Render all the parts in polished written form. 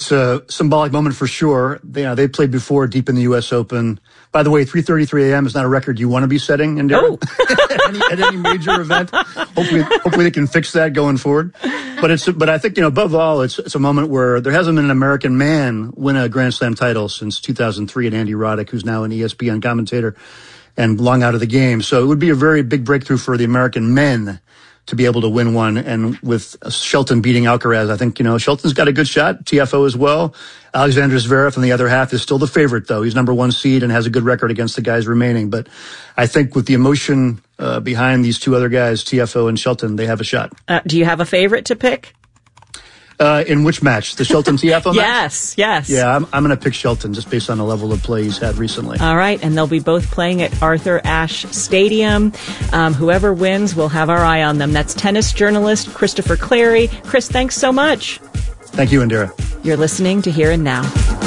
It's a symbolic moment for sure. They played before deep in the U.S. Open. By the way, 3:33 a.m. is not a record you want to be setting, Indira, at any major event. Hopefully they can fix that going forward. But I think, above all, it's a moment where there hasn't been an American man win a Grand Slam title since 2003, and Andy Roddick, who's now an ESPN commentator and long out of the game. So it would be a very big breakthrough for the American men to be able to win one. And with Shelton beating Alcaraz, I think, Shelton's got a good shot, TFO as well. Alexander Zverev on the other half is still the favorite, though. He's number 1 seed and has a good record against the guys remaining. But I think with the emotion behind these two other guys, TFO and Shelton, they have a shot. Do you have a favorite to pick? In which match? The Shelton TFO match? Yes. Yeah, I'm going to pick Shelton just based on the level of play he's had recently. All right, and they'll be both playing at Arthur Ashe Stadium. Whoever wins, we'll have our eye on them. That's tennis journalist Christopher Clarey. Chris, thanks so much. Thank you, Indira. You're listening to Here and Now.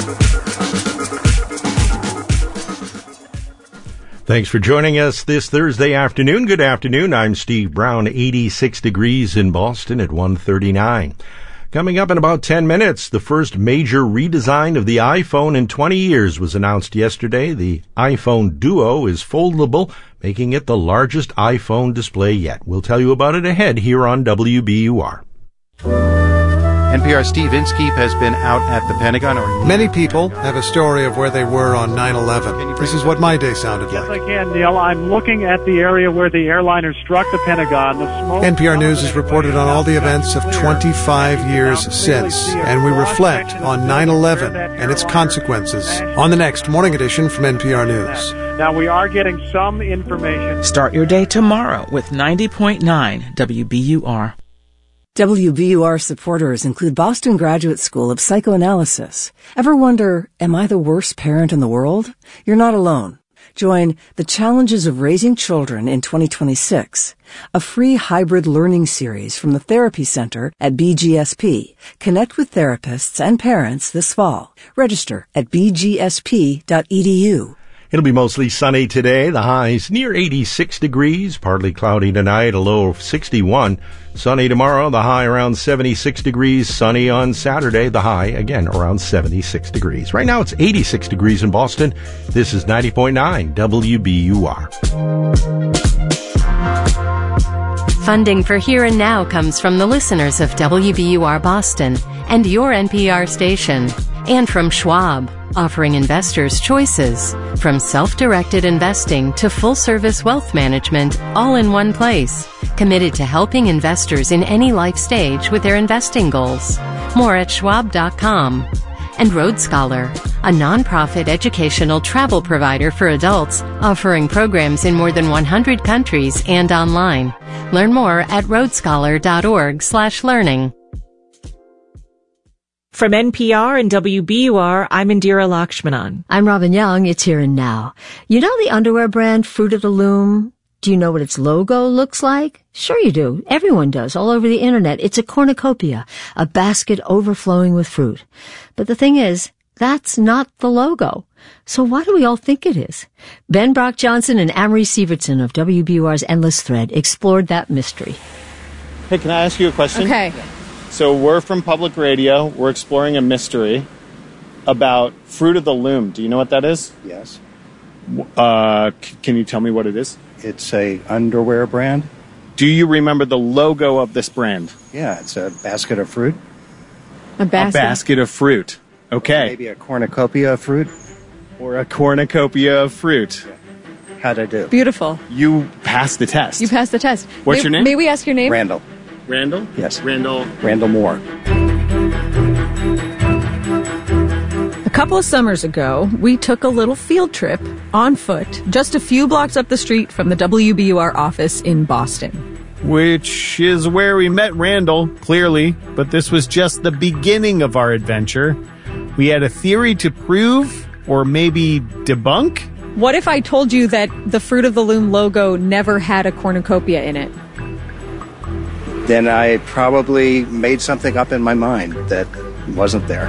Thanks for joining us this Thursday afternoon. Good afternoon. I'm Steve Brown. 86 degrees in Boston at 1:39. Coming up in about 10 minutes, the first major redesign of the iPhone in 20 years was announced yesterday. The iPhone Duo is foldable, making it the largest iPhone display yet. We'll tell you about it ahead here on WBUR. NPR's Steve Inskeep has been out at the Pentagon. Many people have a story of where they were on 9/11. This is what my day sounded like. Yes, I can, Neil. I'm looking at the area where the airliner struck the Pentagon. The smoke NPR News has reported on all the events of 25 years since, and we reflect on 9/11 and its consequences on the next Morning Edition from NPR News. Now, we are getting some information. Start your day tomorrow with 90.9 WBUR. WBUR supporters include Boston Graduate School of Psychoanalysis. Ever wonder, am I the worst parent in the world? You're not alone. Join The Challenges of Raising Children in 2026, a free hybrid learning series from the Therapy Center at BGSP. Connect with therapists and parents this fall. Register at bgsp.edu. It'll be mostly sunny today. The high's near 86 degrees, partly cloudy tonight, a low of 61. Sunny tomorrow, the high around 76 degrees. Sunny on Saturday, the high again around 76 degrees. Right now it's 86 degrees in Boston. This is 90.9 WBUR. Funding for Here and Now comes from the listeners of WBUR Boston and your NPR station, and from Schwab, offering investors choices, from self-directed investing to full-service wealth management, all in one place. Committed to helping investors in any life stage with their investing goals. More at schwab.com. And Road Scholar, a nonprofit educational travel provider for adults, offering programs in more than 100 countries and online. Learn more at roadscholar.org/learning. From NPR and WBUR, I'm Indira Lakshmanan. I'm Robin Young. It's Here and Now. You know the underwear brand Fruit of the Loom? Do you know what its logo looks like? Sure you do. Everyone does, all over the internet. It's a cornucopia, a basket overflowing with fruit. But the thing is, that's not the logo. So why do we all think it is? Ben Brock Johnson and Amory Sievertson of WBUR's Endless Thread explored that mystery. Hey, can I ask you a question? Okay. So we're from Public Radio. We're exploring a mystery about Fruit of the Loom. Do you know what that is? Yes. Can you tell me what it is? It's a underwear brand. Do you remember the logo of this brand? Yeah, it's a basket of fruit. A basket of fruit. Okay. Maybe a cornucopia of fruit. Or a cornucopia of fruit. How'd I do? Beautiful. You passed the test. You passed the test. What's your name? May we ask your name? Randall. Randall? Yes. Randall Moore. A couple of summers ago, we took a little field trip on foot, just a few blocks up the street from the WBUR office in Boston. Which is where we met Randall, clearly, but this was just the beginning of our adventure. We had a theory to prove, or maybe debunk. What if I told you that the Fruit of the Loom logo never had a cornucopia in it? Then I probably made something up in my mind that wasn't there.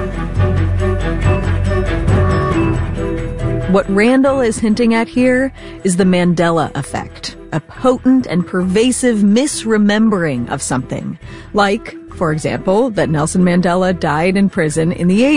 What Randall is hinting at here is the Mandela effect, a potent and pervasive misremembering of something. Like, for example, that Nelson Mandela died in prison in the 80s.